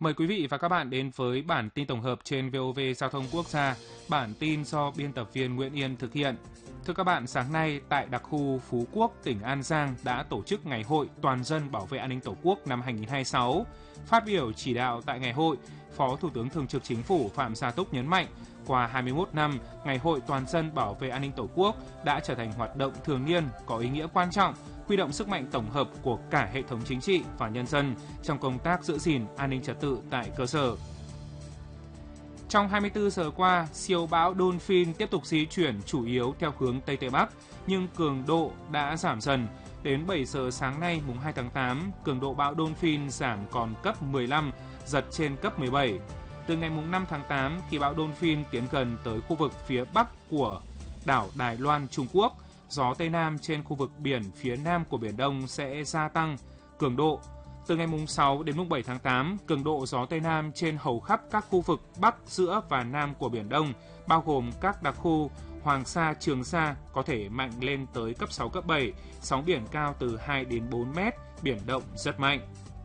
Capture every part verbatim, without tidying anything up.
Mời quý vị và các bạn đến với bản tin tổng hợp trên vê o vê Giao thông Quốc gia. Bản tin do biên tập viên Nguyễn Yên thực hiện. Thưa các bạn, sáng nay tại đặc khu Phú Quốc, tỉnh An Giang đã tổ chức Ngày hội Toàn dân bảo vệ an ninh Tổ quốc năm hai không hai sáu. Phát biểu chỉ đạo tại ngày hội, Phó Thủ tướng Thường trực Chính phủ Phạm Gia Túc nhấn mạnh, qua hai mươi mốt năm, Ngày hội Toàn dân bảo vệ an ninh Tổ quốc đã trở thành hoạt động thường niên có ý nghĩa quan trọng, huy động sức mạnh tổng hợp của cả hệ thống chính trị và nhân dân trong công tác giữ gìn an ninh trật tự tại cơ sở. Trong hai mươi tư giờ qua, siêu bão Dolphin tiếp tục di chuyển chủ yếu theo hướng Tây Tây Bắc, nhưng cường độ đã giảm dần. Đến bảy giờ sáng nay, mùng hai tháng tám, cường độ bão Dolphin giảm còn cấp mười lăm, giật trên cấp mười bảy. Từ ngày mùng năm tháng tám, khi bão Dolphin tiến gần tới khu vực phía bắc của đảo Đài Loan, Trung Quốc, gió Tây Nam trên khu vực biển phía nam của Biển Đông sẽ gia tăng cường độ. Từ ngày mùng sáu đến mùng bảy tháng tám, cường độ gió Tây Nam trên hầu khắp các khu vực Bắc, giữa và Nam của Biển Đông, bao gồm các đặc khu Hoàng Sa, Trường Sa, có thể mạnh lên tới cấp sáu, cấp bảy, sóng biển cao từ hai đến bốn mét, biển động rất mạnh.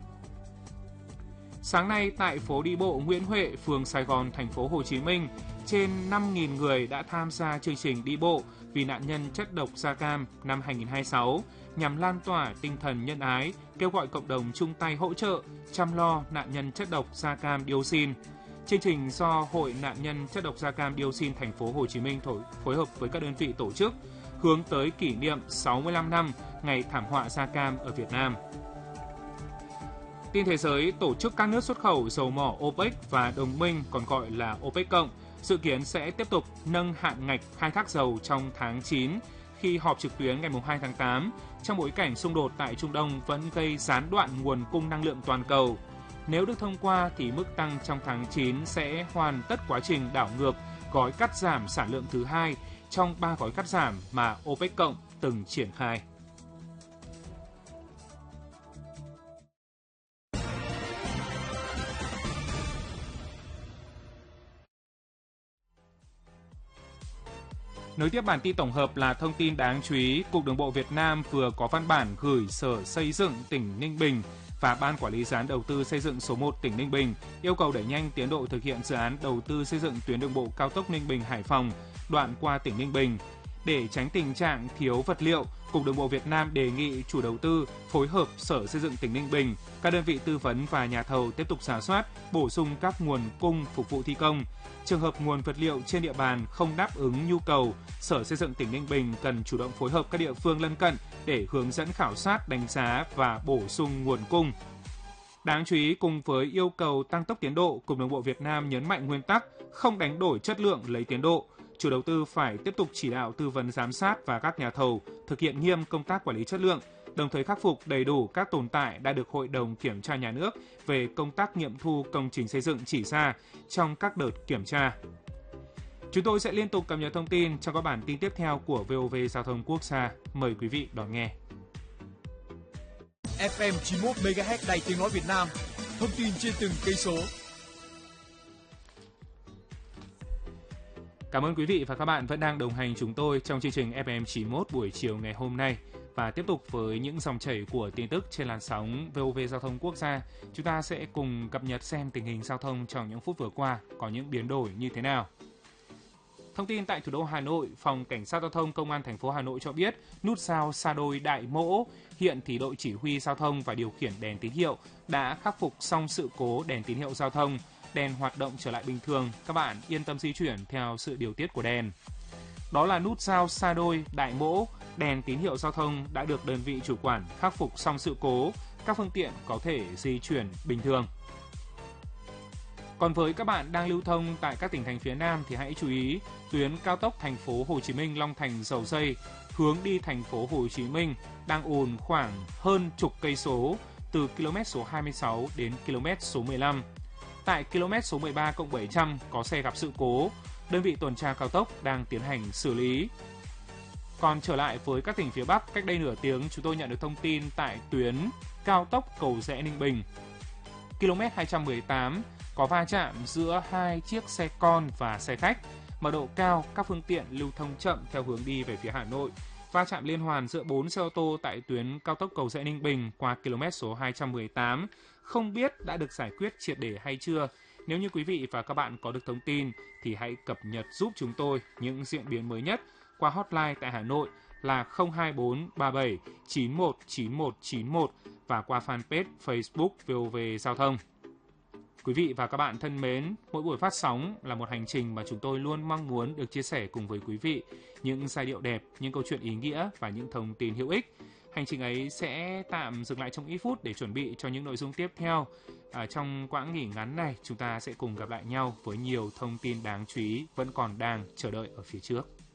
Sáng nay tại phố đi bộ Nguyễn Huệ, phường Sài Gòn, thành phố Hồ Chí Minh, trên năm nghìn người đã tham gia chương trình đi bộ vì nạn nhân chất độc da cam năm hai không hai sáu nhằm lan tỏa tinh thần nhân ái, kêu gọi cộng đồng chung tay hỗ trợ, chăm lo nạn nhân chất độc da cam dioxin. Chương trình do Hội nạn nhân chất độc da cam dioxin thành phố Hồ Chí Minh phối hợp với các đơn vị tổ chức, hướng tới kỷ niệm sáu mươi lăm năm ngày thảm họa da cam ở Việt Nam. Tin thế giới, tổ chức các nước xuất khẩu dầu mỏ OPEC và đồng minh còn gọi là OPEC cộng dự kiến sẽ tiếp tục nâng hạn ngạch khai thác dầu trong tháng chín khi họp trực tuyến ngày hai tháng tám, trong bối cảnh xung đột tại Trung Đông vẫn gây gián đoạn nguồn cung năng lượng toàn cầu. Nếu được thông qua thì mức tăng trong tháng chín sẽ hoàn tất quá trình đảo ngược gói cắt giảm sản lượng thứ hai trong ba gói cắt giảm mà OPEC cộng từng triển khai. Nối tiếp bản tin tổng hợp là thông tin đáng chú ý, Cục Đường bộ Việt Nam vừa có văn bản gửi Sở Xây dựng tỉnh Ninh Bình và Ban Quản lý Dự án Đầu tư Xây dựng số một tỉnh Ninh Bình yêu cầu đẩy nhanh tiến độ thực hiện dự án đầu tư xây dựng tuyến đường bộ cao tốc Ninh Bình - Hải Phòng, đoạn qua tỉnh Ninh Bình. Để tránh tình trạng thiếu vật liệu, Cục Đường bộ Việt Nam đề nghị chủ đầu tư phối hợp Sở Xây dựng tỉnh Ninh Bình, các đơn vị tư vấn và nhà thầu tiếp tục rà soát, bổ sung các nguồn cung phục vụ thi công. Trường hợp nguồn vật liệu trên địa bàn không đáp ứng nhu cầu, Sở Xây dựng tỉnh Ninh Bình cần chủ động phối hợp các địa phương lân cận để hướng dẫn khảo sát, đánh giá và bổ sung nguồn cung. Đáng chú ý, cùng với yêu cầu tăng tốc tiến độ, Cục Đường bộ Việt Nam nhấn mạnh nguyên tắc không đánh đổi chất lượng lấy tiến độ. Chủ đầu tư phải tiếp tục chỉ đạo tư vấn giám sát và các nhà thầu thực hiện nghiêm công tác quản lý chất lượng, đồng thời khắc phục đầy đủ các tồn tại đã được Hội đồng Kiểm tra Nhà nước về công tác nghiệm thu công trình xây dựng chỉ ra trong các đợt kiểm tra. Chúng tôi sẽ liên tục cập nhật thông tin trong các bản tin tiếp theo của vê o vê Giao thông Quốc gia. Mời quý vị đón nghe. ép em chín mươi mốt mê ga héc Đài Tiếng nói Việt Nam, thông tin trên từng cây số. Cảm ơn quý vị và các bạn vẫn đang đồng hành chúng tôi trong chương trình ép em chín mươi mốt buổi chiều ngày hôm nay. Và tiếp tục với những dòng chảy của tin tức trên làn sóng vê o vê Giao thông Quốc gia, chúng ta sẽ cùng cập nhật xem tình hình giao thông trong những phút vừa qua có những biến đổi như thế nào. Thông tin tại thủ đô Hà Nội, Phòng Cảnh sát Giao thông Công an thành phố Hà Nội cho biết nút giao Sa Đôi - Đại Mỗ, hiện thì đội chỉ huy giao thông và điều khiển đèn tín hiệu đã khắc phục xong sự cố đèn tín hiệu giao thông, đèn hoạt động trở lại bình thường, các bạn yên tâm di chuyển theo sự điều tiết của đèn. Đó là nút giao Sa Đôi - Đại Mỗ, đèn tín hiệu giao thông đã được đơn vị chủ quản khắc phục xong sự cố, các phương tiện có thể di chuyển bình thường. Còn với các bạn đang lưu thông tại các tỉnh thành phía Nam thì hãy chú ý tuyến cao tốc thành phố Hồ Chí Minh - Long Thành - Dầu Giây hướng đi thành phố Hồ Chí Minh đang ùn khoảng hơn chục cây số từ km số hai mươi sáu đến km số mười lăm. Tại km số mười ba cộng bảy trăm có xe gặp sự cố, đơn vị tuần tra cao tốc đang tiến hành xử lý. Còn trở lại với các tỉnh phía Bắc, cách đây nửa tiếng chúng tôi nhận được thông tin tại tuyến cao tốc Cầu Giẽ - Ninh Bình. km hai trăm mười tám có va chạm giữa hai chiếc xe con và xe khách. Mật độ cao, các phương tiện lưu thông chậm theo hướng đi về phía Hà Nội. Va chạm liên hoàn giữa bốn xe ô tô tại tuyến cao tốc Cầu Giẽ - Ninh Bình qua km số hai trăm mười tám không biết đã được giải quyết triệt để hay chưa. Nếu như quý vị và các bạn có được thông tin thì hãy cập nhật giúp chúng tôi những diễn biến mới nhất qua hotline tại Hà Nội là không hai bốn ba bảy chín một chín một chín một và qua fanpage Facebook vê o vê Giao thông. Quý vị và các bạn thân mến, mỗi buổi phát sóng là một hành trình mà chúng tôi luôn mong muốn được chia sẻ cùng với quý vị những giai điệu đẹp, những câu chuyện ý nghĩa và những thông tin hữu ích. Hành trình ấy sẽ tạm dừng lại trong ít phút để chuẩn bị cho những nội dung tiếp theo. À, trong quãng nghỉ ngắn này, chúng ta sẽ cùng gặp lại nhau với nhiều thông tin đáng chú ý vẫn còn đang chờ đợi ở phía trước.